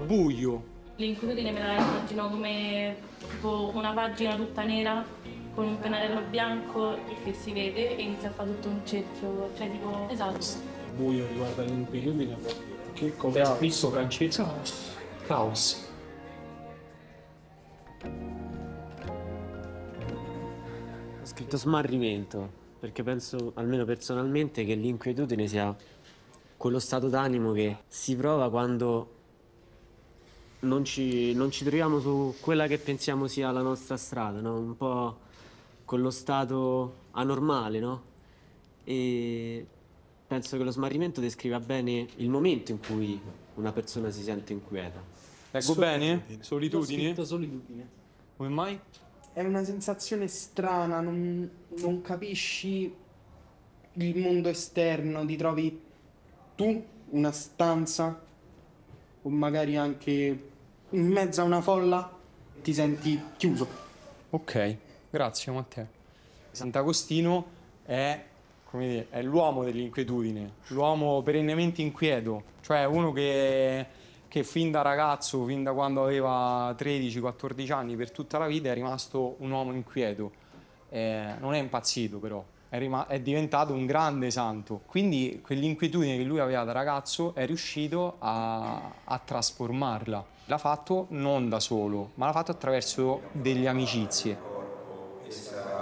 buio. L'inquietudine me la immagino come tipo una pagina tutta nera con un pennarello bianco che si vede e inizia a fare tutto un cerchio, cioè tipo, esatto. Buio riguarda l'inquietudine, che come ha visto Francesca? Caos. Ho scritto smarrimento, perché penso, almeno personalmente, che l'inquietudine sia quello stato d'animo che si prova quando non ci troviamo su quella che pensiamo sia la nostra strada, no? Un po' quello stato anormale, no? E penso che lo smarrimento descriva bene il momento in cui una persona si sente inquieta. Leggo bene? Ho Solitudini? scritto solitudine. Come mai? È una sensazione strana, non capisci il mondo esterno, ti trovi tu, una stanza, o magari anche in mezzo a una folla, ti senti chiuso. Ok, grazie Matteo. Sant'Agostino è, come dire, è l'uomo dell'inquietudine, l'uomo perennemente inquieto, cioè uno che fin da ragazzo, fin da quando aveva 13-14 anni, per tutta la vita è rimasto un uomo inquieto. Non è impazzito però, è diventato un grande santo. Quindi quell'inquietudine che lui aveva da ragazzo è riuscito a trasformarla. L'ha fatto non da solo, ma l'ha fatto attraverso delle amicizie.